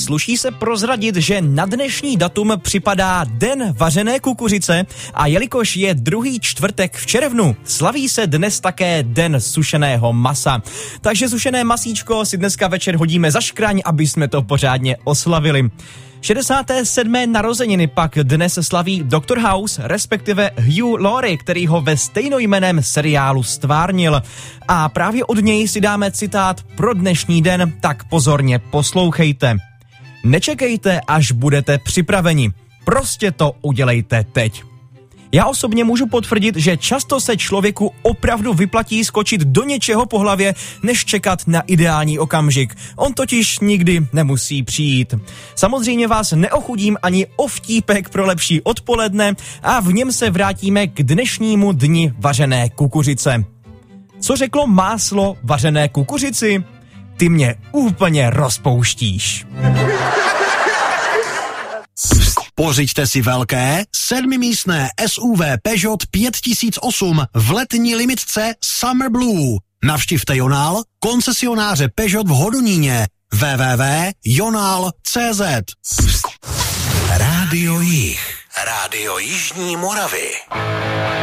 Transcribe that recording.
Sluší se prozradit, že na dnešní datum připadá Den vařené kukuřice a jelikož je druhý čtvrtek v červnu, slaví se dnes také Den sušeného masa. Takže sušené masíčko si dneska večer hodíme za škraň, aby jsme to pořádně oslavili. 67. narozeniny pak dnes slaví Dr. House, respektive Hugh Laurie, který ho ve stejnojmenném seriálu stvárnil. A právě od něj si dáme citát pro dnešní den, tak pozorně poslouchejte. Nečekejte, až budete připraveni. Prostě to udělejte teď. Já osobně můžu potvrdit, že často se člověku opravdu vyplatí skočit do něčeho po hlavě, než čekat na ideální okamžik. On totiž nikdy nemusí přijít. Samozřejmě vás neochudím ani o vtípek pro lepší odpoledne a v něm se vrátíme k dnešnímu dni vařené kukuřice. Co řeklo máslo vařené kukuřici? Ty mě úplně rozpouštíš. Pořiďte si velké 7místné SUV Peugeot 5008 v letní limitce Summer Blue. Navštivte Jonál, koncesionáře Peugeot v Hodoníně. www.jonal.cz. Rádio Jih. Rádio Jižní Moravy.